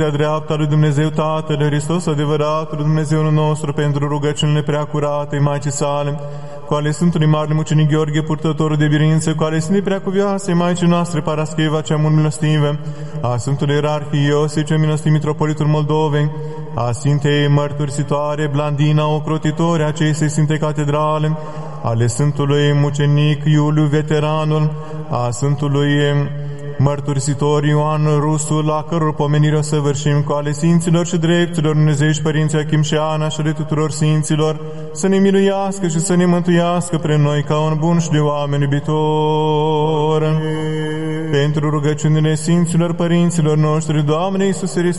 de-a dreapta lui Dumnezeu Tatăl, Hristos adevăratul Dumnezeul nostru, pentru rugăciunile preacurate Maicii sale, cu ale Sfântului Marele Mucenic Gheorghe, purtătorul de biruință, cu ale Sfântului Preacuvioase Maicii noastre, Parascheva cea mult milostivă, a Sfântului Ierarhie Iosif cel milostiv Mitropolitul Moldovei, a Sfintei Mărturisitoare Blandina, ocrotitoare acestei Sfinte Catedrale, ale Sfântului Mucenic Iuliu Veteranul, a Sfântului Mărturisitor Ioan Rusul, la căror pomenire o săvârșim, cu ale Sfinților și Dreptilor Dumnezeiești Părinții Achim și Ana și ale tuturor Sfinților, să ne miluiască și să ne mântuiască pre noi ca un bun și de oameni iubitor. Pentru rugăciunile Sfinților Părinților noștri, Doamne Iisuse Hristos,